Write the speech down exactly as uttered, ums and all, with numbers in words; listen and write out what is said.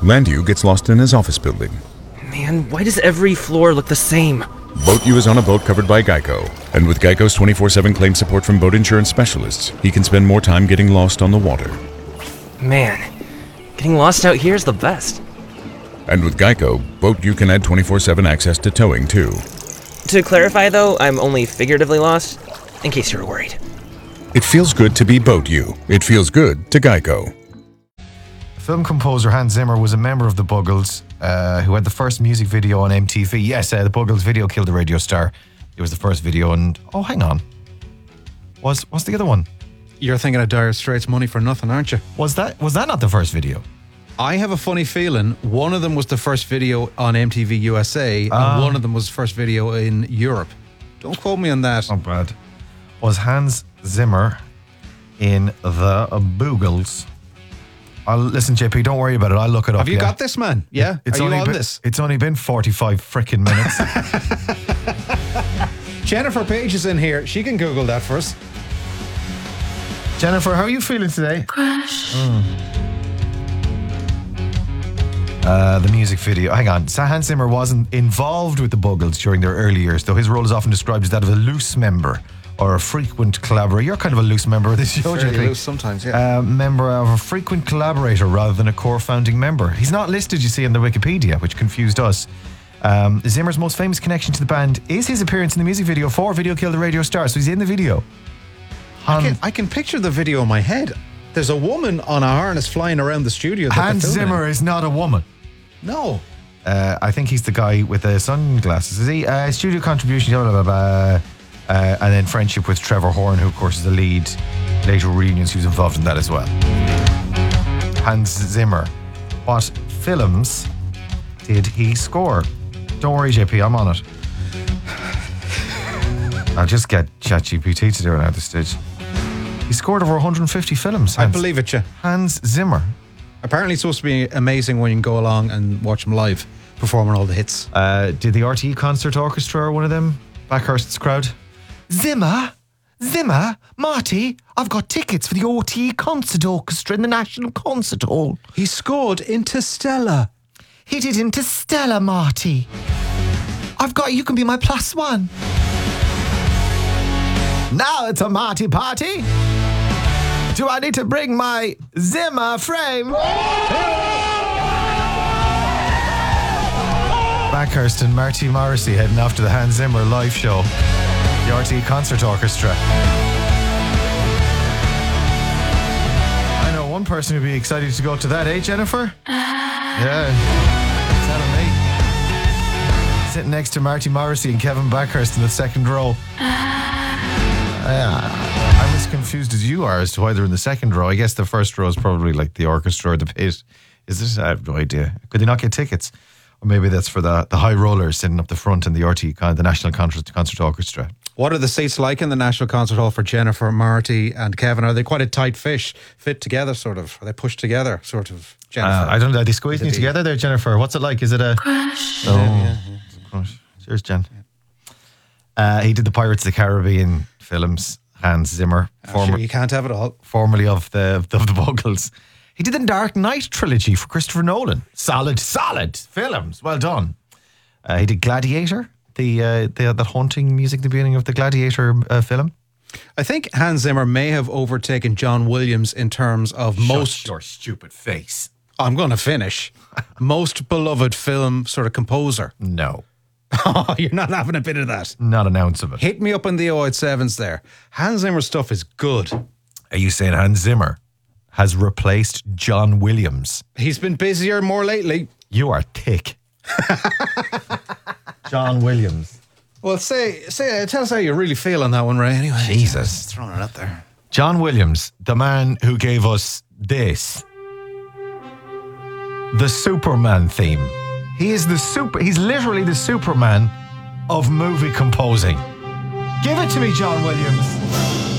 Landu gets lost in his office building. Man, why does every floor look the same? Boat U is on a boat covered by Geico, and with Geico's twenty-four seven claim support from boat insurance specialists, he can spend more time getting lost on the water. Man, getting lost out here is the best. And with Geico, Boat U can add twenty-four seven access to towing too. To clarify though, I'm only figuratively lost, in case you were worried. It feels good to be Boat U. It feels good to Geico. Film composer Hans Zimmer was a member of the Buggles, uh, who had the first music video on M T V. Yes, uh, the Buggles video killed the radio star. It was the first video, and oh, hang on, was what's the other one? You're thinking of Dire Straits' Money for Nothing, aren't you? Was that was that not the first video? I have a funny feeling one of them was the first video on M T V U S A, Ah. and one of them was the first video in Europe. Don't quote me on that. Not bad. Was Hans Zimmer in the Buggles? I'll listen, J P. Don't worry about it. I'll look it up. Have you yeah? got this, man? Yeah. It's Are you only on been, this? It's only been forty-five frickin' minutes. Jennifer Page is in here. She can Google that for us. Jennifer, how are you feeling today? Crash. Mm. Uh, the music video. Hang on. Hans Zimmer wasn't involved with the Buggles during their early years, though his role is often described as that of a loose member or a frequent collaborator. You're kind of a loose member of this show, Very J P. loose sometimes, yeah. Uh, member of a frequent collaborator rather than a core founding member. He's not listed, you see, in the Wikipedia, which confused us. Um, Zimmer's most famous connection to the band is his appearance in the music video for Video Killed the Radio Star. So he's in the video. I can, I can picture the video in my head. There's a woman on a harness flying around the studio. That Hans they're filming Zimmer in. is not a woman. No. Uh, I think he's the guy with the sunglasses. Is he? Uh, studio contribution, blah, blah, blah, blah. Uh, and then friendship with Trevor Horn, who of course is the lead. Later reunions, he was involved in that as well. Hans Zimmer. What films did he score? Don't worry, J P, I'm on it. I'll just get ChatGPT to do it at this stage. He scored over one hundred fifty films. I Hans, believe it, yeah. Hans Zimmer. Apparently it's supposed to be amazing when you can go along and watch him live, performing all the hits. Uh, did the R T E Concert Orchestra or one of them? Backhurst's crowd? Zimmer? Zimmer? Marty, I've got tickets for the R T E Concert Orchestra in the National Concert Hall. He scored Interstellar. He did Interstellar, Marty. I've got, you can be my plus one. Now it's a Marty party. Do I need to bring my Zimmer frame? Backhurst and Marty Morrissey heading off to the Hans Zimmer live show. The R T E Concert Orchestra. I know one person who'd be excited to go to that, eh, Jennifer? Yeah. Telling me. Sitting next to Marty Morrissey and Kevin Backhurst in the second row. Uh, I'm as confused as you are as to why they're in the second row. I guess the first row is probably like the orchestra or the pit. Is it? I have no idea. Could they not get tickets? Or maybe that's for the, the high rollers sitting up the front in the R T E, the National Concert, Concert Orchestra. What are the seats like in the National Concert Hall for Jennifer, Marty and Kevin? Are they quite a tight fish, fit together sort of? Are they pushed together sort of, Jennifer? Uh, I don't know. Are they squeezing you be- together there, Jennifer? What's it like? Is it a... Crash. Oh, Yeah, yeah, Crush. Cheers, Jen. Uh, he did the Pirates of the Caribbean films. Hans Zimmer, Oh, former, sure, you can't have it all. formerly of the of the Buggles. He did the Dark Knight trilogy for Christopher Nolan. Solid, solid films. Well done. Uh, he did Gladiator, the uh, the that haunting music at the beginning of the Gladiator uh, film. I think Hans Zimmer may have overtaken John Williams in terms of most... Shut your stupid face. I'm going to finish. Most beloved film sort of composer. No, Oh, you're not having a bit of that. not an ounce of it. Hit me up in the oh eight sevens there. Hans Zimmer stuff is good. Are you saying Hans Zimmer has replaced John Williams? He's been busier more lately. You are thick. John Williams. Well, say, say, tell us how you really feel on that one, Ray. Anyway, Jesus. Just throwing it out there. John Williams, the man who gave us this. The Superman theme. He is the super, he's literally the Superman of movie composing. Give it to me, John Williams.